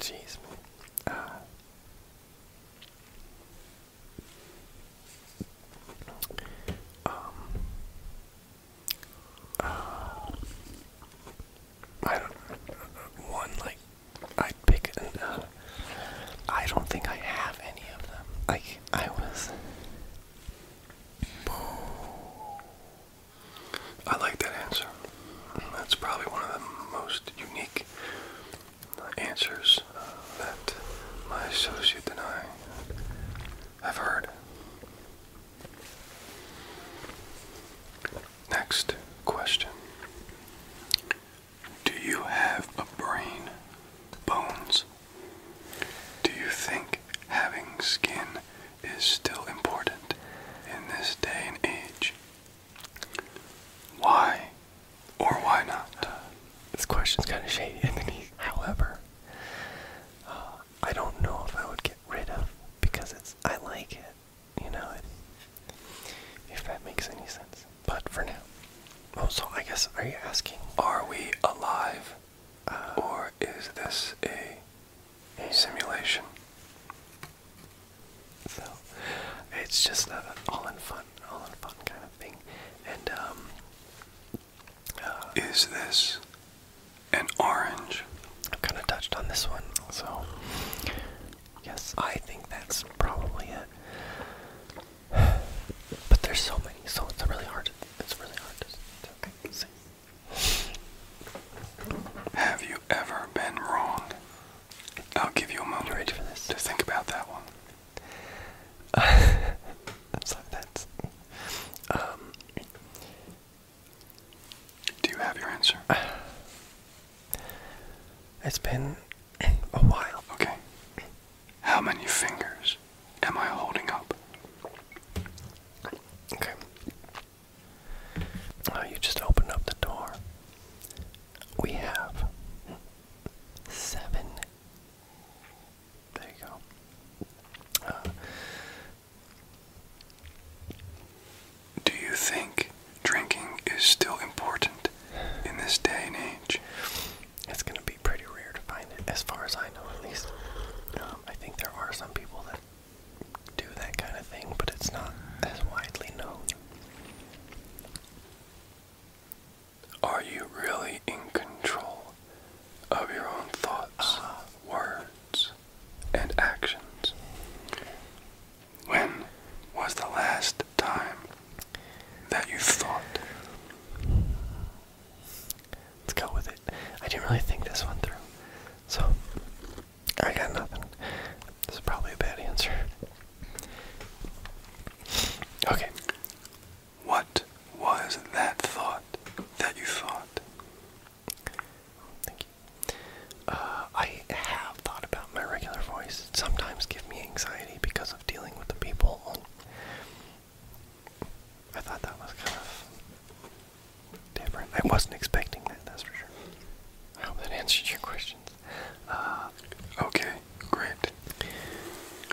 Jeez. I don't. One like I'd pick. I don't think I have any of them. Like I was. I like that answer. That's probably one of the most unique answers that my associate and I have heard. Next question. Do you have a brain? Bones? Do you think having skin is still important in this day and age? Why or why not? This question's kind of shady, Anthony. However, I don't know if I would get rid of because I like it, if that makes any sense. But for now, so I guess, are you asking? Are we alive? Or is this a simulation? So it's just all in fun kind of thing. And Is this an orange? I've kind of touched on this one, so yes, I think that's probably it. But there's so many, so it's really hard to say. Have you ever been wrong? I'll give you a moment You ready for this? to think about that one. That's Do you have your answer? It's been a while. Okay. How many fingers am I holding up? Okay. You just opened up the door. We have 7. There you go. Do you think drinking is still important in this day and age? It's going to be pretty rare to find it, as far as I know, at least. I think there are some people that do that kind of thing, but it's not as widely known. Are you really in control of your own thoughts, words, and actions? When was the last time that you thought? Let's go with it. I didn't really think this one through, so I got nothing. This is probably a bad answer. Okay. What was that thought that you thought? Thank you. I have thought about my regular voice. It sometimes gives me anxiety because of dealing with the people. I thought that was kind of different. I wasn't expecting that, that's for sure. I hope that answered your questions.